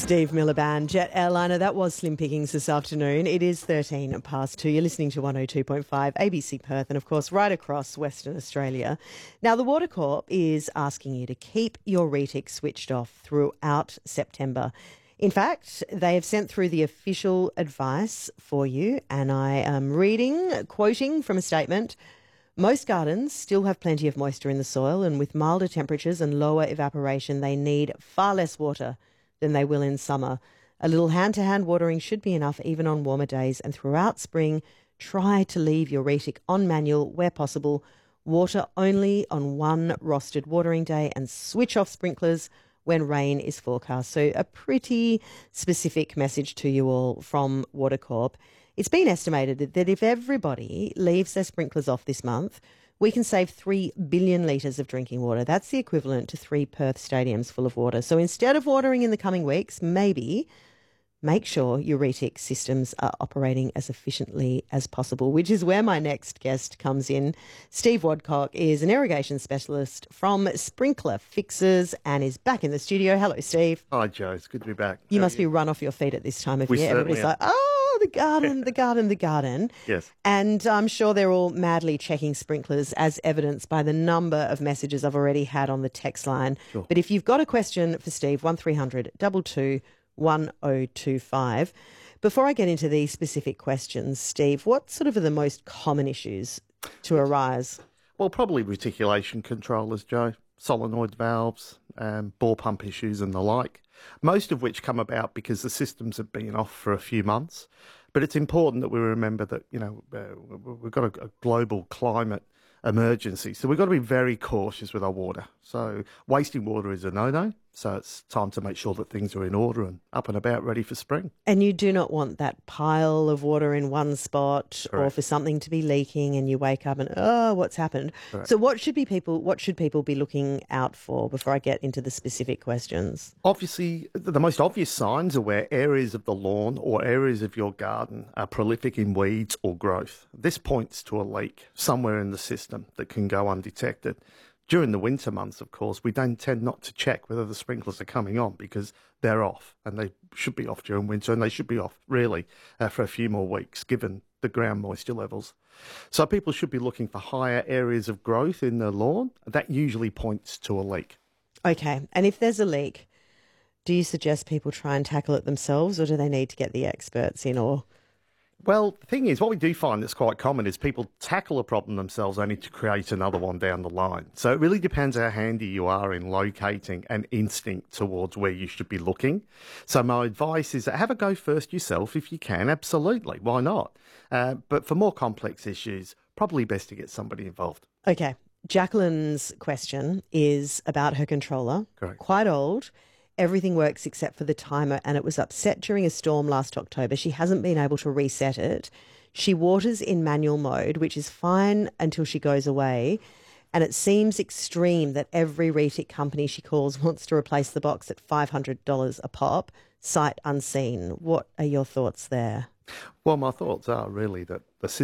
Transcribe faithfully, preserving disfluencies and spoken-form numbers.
Steve Miller Band, Jet Airliner. That was Slim Pickings this afternoon. It is thirteen past two. You're listening to one oh two point five A B C Perth and, of course, right across Western Australia. Now, the Water Corp is asking you to keep your retic switched off throughout September. In fact, they have sent through the official advice for you, and I am reading, quoting from a statement. Most gardens still have plenty of moisture in the soil, and with milder temperatures and lower evaporation, they need far less water than they will in summer. A little hand-to-hand watering should be enough even on warmer days, and throughout spring, try to leave your retic on manual where possible. Water only on one rostered watering day and switch off sprinklers when rain is forecast. So a pretty specific message to you all from Water Corp. It's been estimated that if everybody leaves their sprinklers off this month, we can save three billion litres of drinking water. That's the equivalent to three Perth stadiums full of water. So instead of watering in the coming weeks, maybe make sure your retic systems are operating as efficiently as possible, which is where my next guest comes in. Steve Wadcock is an irrigation specialist from Sprinkler Fixers and is back in the studio. Hello, Steve. Hi, Joe. It's good to be back. You How must be run off your feet at this time of We year. certainly Everybody's are. like, oh, the garden, the garden, the garden. Yes. And I'm sure they're all madly checking sprinklers, as evidenced by the number of messages I've already had on the text line. Sure. But if you've got a question for Steve, one three hundred two two one oh two five. Before I get into these specific questions, Steve, what sort of are the most common issues to arise? Well, probably reticulation controllers, Joe, solenoid valves, um, bore pump issues and the like, most of which come about because the systems have been off for a few months. But it's important that we remember that, you know, uh, we've got a, a global climate emergency. So we've got to be very cautious with our water. So wasting water is a no-no. So it's time to make sure that things are in order and up and about ready for spring. And you do not want that pile of water in one spot or Correct. for something to be leaking and you wake up and, oh, what's happened? Correct. So what should be people what should people be looking out for before I get into the specific questions? Obviously, the most obvious signs are where areas of the lawn or areas of your garden are prolific in weeds or growth. This points to a leak somewhere in the system that can go undetected. During the winter months, of course, we don't tend not to check whether the sprinklers are coming on because they're off, and they should be off during winter, and they should be off, really, uh, for a few more weeks, given the ground moisture levels. So people should be looking for higher areas of growth in their lawn. That usually points to a leak. Okay. And if there's a leak, do you suggest people try and tackle it themselves, or do they need to get the experts in? Or Well, the thing is, what we do find that's quite common is people tackle a problem themselves only to create another one down the line. So it really depends how handy you are in locating an instinct towards where you should be looking. So my advice is have a go first yourself if you can. Absolutely. Why not? Uh, but for more complex issues, probably best to get somebody involved. okay, Jacqueline's question is about her controller. Correct. Quite old. Everything works except for the timer, and it was upset during a storm last October. She hasn't been able to reset it. She waters in manual mode, which is fine until she goes away. And it seems extreme that every retic company she calls wants to replace the box at five hundred dollars a pop, sight unseen. What are your thoughts there? Well, my thoughts are really that the